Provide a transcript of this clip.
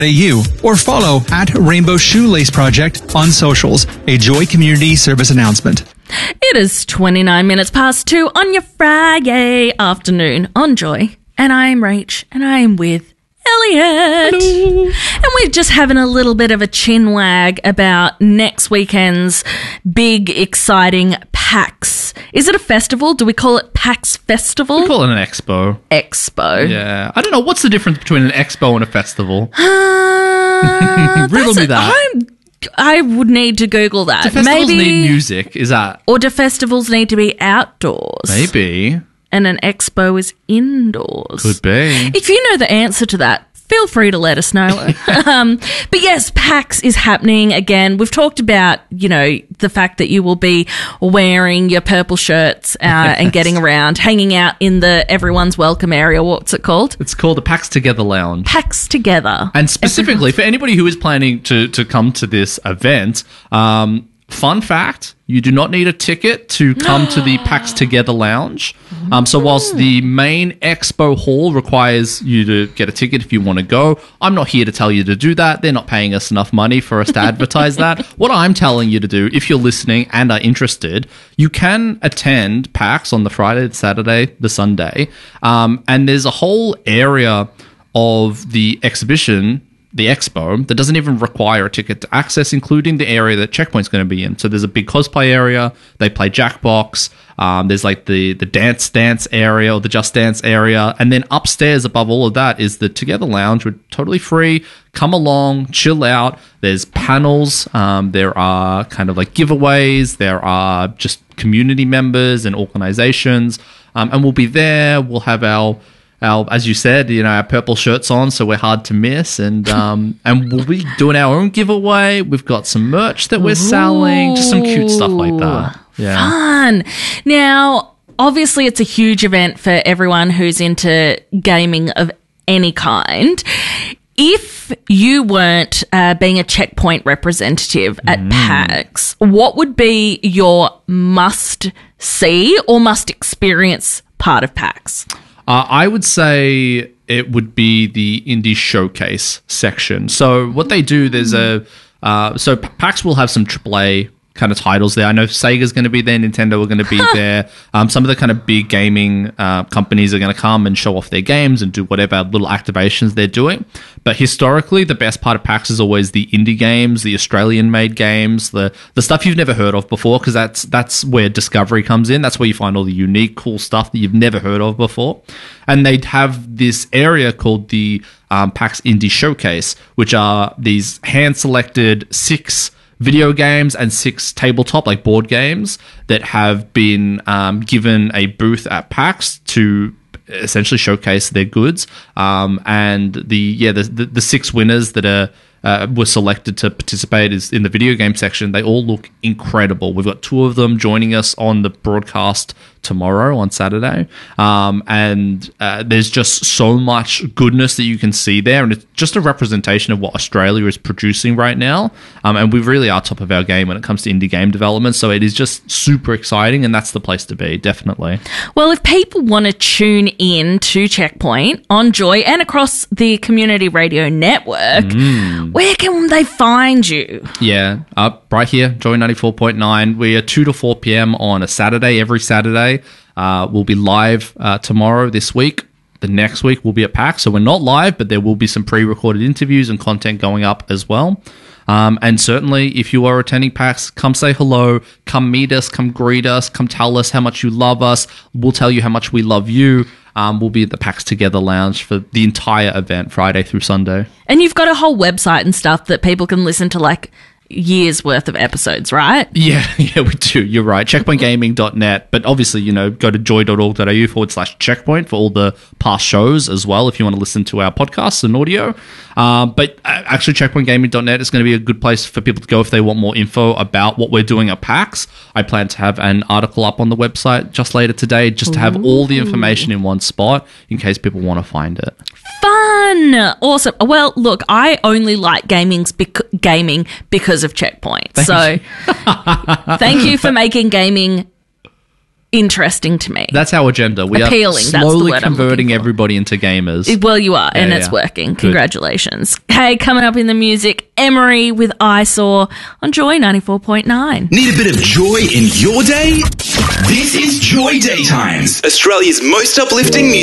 or follow at Rainbow Shoelace Project on socials. A Joy Community Service announcement. It is 29 minutes past 2 on your Friday afternoon on Joy. And I'm Rach, and I am with Elliot. Hello. And we're just having a little bit of a chin wag about next weekend's big, exciting PAX. Is it a festival? Do we call it PAX Festival? We call it an expo. Expo. Yeah. I don't know. What's the difference between an expo and a festival? Riddle me that. I would need to Google that. Do festivals need music? Is that? Or do festivals need to be outdoors? Maybe. And an expo is indoors. Could be. If you know the answer to that, feel free to let us know. But yes, PAX is happening again. We've talked about, the fact that you will be wearing your purple shirts and getting around, hanging out in the everyone's welcome area. What's it called? It's called the PAX Together Lounge. PAX Together. And specifically, for anybody who is planning to come to this event, fun fact, you do not need a ticket to come to the PAX Together Lounge. So whilst the main expo hall requires you to get a ticket if you want to go, I'm not here to tell you to do that. They're not paying us enough money for us to advertise that. What I'm telling you to do, if you're listening and are interested, you can attend PAX on the Friday, the Saturday, the Sunday. And there's a whole area of the exhibition, the expo, that doesn't even require a ticket to access, including the area that Checkpoint's going to be in. So there's a big cosplay area. They play Jackbox. There's like the dance area or the Just Dance area. And then upstairs above all of that is the Together Lounge, which is totally free. Come along, chill out. There's panels. There are kind of like giveaways. There are just community members and organizations. And we'll be there. We'll have our, as you said, our purple shirts on, so we're hard to miss, and we'll be doing our own giveaway. We've got some merch that we're selling, just some cute stuff like that. Yeah. Fun. Now, obviously, it's a huge event for everyone who's into gaming of any kind. If you weren't being a Checkpoint representative at PAX, what would be your must-see or must-experience part of PAX? I would say it would be the Indie Showcase section. So what they do, there's so PAX will have some AAA kind of titles there. I know Sega's going to be there, Nintendo are going to be there. Some of the kind of big gaming companies are going to come and show off their games and do whatever little activations they're doing. But historically, the best part of PAX is always the indie games, the Australian-made games, the stuff you've never heard of before, because that's where discovery comes in. That's where you find all the unique, cool stuff that you've never heard of before. And they'd have this area called the PAX Indie Showcase, which are these hand-selected 6 video games and 6 tabletop, like board games, that have been given a booth at PAX to essentially showcase their goods. And the 6 winners that were selected to participate is in the video game section. They all look incredible. We've got 2 of them joining us on the broadcast tomorrow on Saturday. And there's just so much goodness that you can see there. And it's just a representation of what Australia is producing right now. And we really are top of our game when it comes to indie game development. So it is just super exciting, and that's the place to be, definitely. Well, if people want to tune in to Checkpoint on Joy and across the Community Radio Network, where can they find you? Yeah, right here, Joy 94.9. We are 2 to 4 p.m. on a Saturday, every Saturday. We'll be live tomorrow this week. The next week we'll be at PAX, so we're not live, but there will be some pre-recorded interviews and content going up as well. And certainly, if you are attending PAX, come say hello, come meet us, come greet us, come tell us how much you love us. We'll tell you how much we love you. We'll be at the PAX Together Lounge for the entire event, Friday through Sunday. And you've got a whole website and stuff that people can listen to, like, years worth of episodes, right? Yeah, we do. You're right. Checkpointgaming.net. But obviously, go to joy.org.au/checkpoint for all the past shows as well, if you want to listen to our podcasts and audio. But actually, checkpointgaming.net is going to be a good place for people to go if they want more info about what we're doing at PAX. I plan to have an article up on the website just later today, just to have all the information in one spot in case people want to find it. Fun! Awesome. Well, look, I only like gaming because of Checkpoint. Thank you for making gaming interesting to me. That's our agenda. We Appealing, are that's the slowly word I'm converting looking for. everybody into gamers. Well, you are, and Yeah, it's yeah. working. Good. Congratulations. Hey, coming up in the music, Emery with Eyesore on Joy 94.9. Need a bit of joy in your day? This is Joy Daytimes, Australia's most uplifting music.